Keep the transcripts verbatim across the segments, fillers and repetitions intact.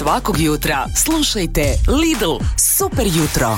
Svakog jutra slušajte Lidl Super jutro.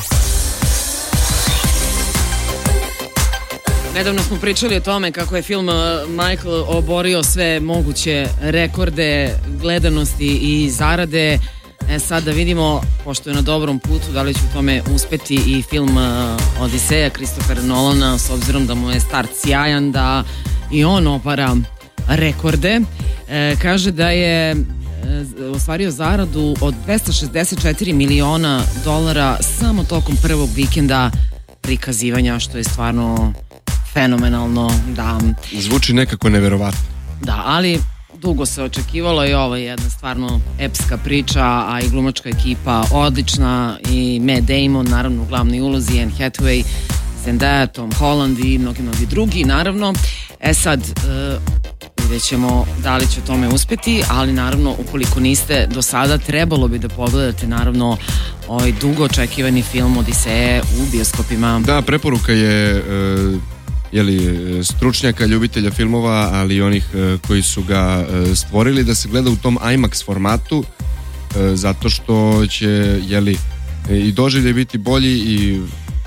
Nedavno smo pričali o tome kako je film Michael oborio sve moguće rekorde gledanosti i zarade. E sad da vidimo, pošto je na dobrom putu, da li će u tome uspeti i film Odiseja Christopher Nolana, s obzirom da mu je start sjajan, da i on opara rekorde. E, kaže da je e, ostvario zaradu od dvesta šezdeset četiri miliona dolara samo tokom prvog vikenda prikazivanja, što je stvarno fenomenalno. Da. Zvuči nekako neverovatno. Da, ali dugo se očekivalo i ovo je jedna stvarno epska priča, a i glumačka ekipa odlična i Matt Damon naravno u glavnoj ulozi, Anne Hathaway, Zendaya, Tom Holland i mnogi mnogi drugi naravno. E sad uh, vidjet ćemo da li će u tome uspjeti, ali naravno ukoliko niste do sada, trebalo bi da pogledate naravno ovaj dugo očekivani film Odiseje u bioskopima. Da, preporuka je uh, jeli, stručnjaka, ljubitelja filmova, ali i onih uh, koji su ga uh, stvorili, da se gleda u tom IMAX formatu, uh, zato što će jeli, i doživljaj biti bolji i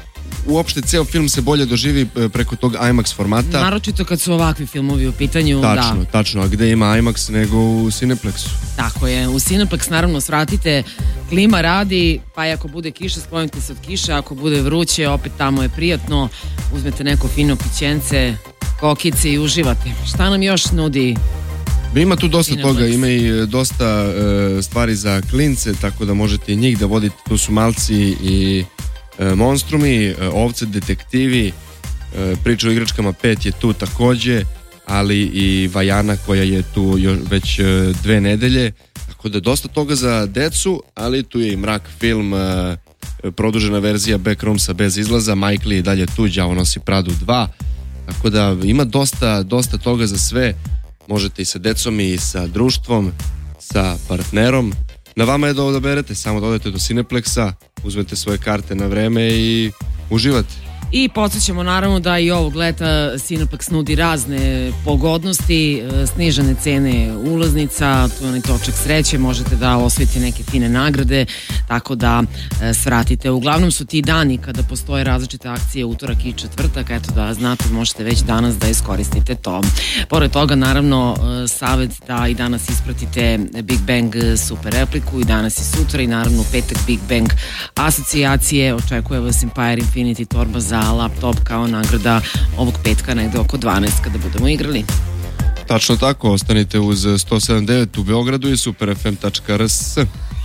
uopšte ceo film se bolje doživi preko tog IMAX formata. Naročito kad su ovakvi filmovi u pitanju. Tačno, da. tačno. A gde ima IMAX nego u Cineplexu? Tako je. U Cineplex naravno svratite, klima radi, pa i ako bude kiša, sklonite se od kiše, ako bude vruće, opet tamo je prijatno. Uzmete neko fino pićence, kokice i uživate. Šta nam još nudi? Ima tu dosta Cineplex. toga, ima i dosta uh, stvari za klince, tako da možete i njih da vodite. Tu su Malci i Monstrumi, Ovce, Detektivi, priča o igračkama pet je tu takođe, ali i Vajana koja je tu još već dve nedelje, tako da dosta toga za decu, ali tu je i Mrak film, produžena verzija Backroomsa bez izlaza, Michael je dalje tu, Đavo nosi Pradu dva, tako da ima dosta, dosta toga za sve, možete i sa decom i sa društvom, sa partnerom. Na vama je da odaberete, samo da odete do Cineplexa, uzmete svoje karte na vreme i uživate. I podsjećamo naravno da i ovog leta Cineplex nudi razne pogodnosti, snižene cene ulaznica, tu je onaj točak sreće, možete da osvojite neke fine nagrade, tako da svratite. Uglavnom su ti dani kada postoje različite akcije, utorak i četvrtak, eto da znate, možete već danas da iskoristite to. Pored toga naravno savjet da i danas ispratite Big Bang super repliku i danas i sutra i naravno u petak Big Bang asocijacije, očekuje vas Empire Infinity torba za laptop kao nagrada ovog petka negde oko dvanaest kada budemo igrali. Tačno tako, ostanite uz sto sedam devet u Beogradu i super f m tačka r s.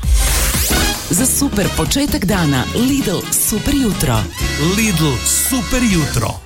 Za super početak dana Lidl Super jutro. Lidl Super jutro.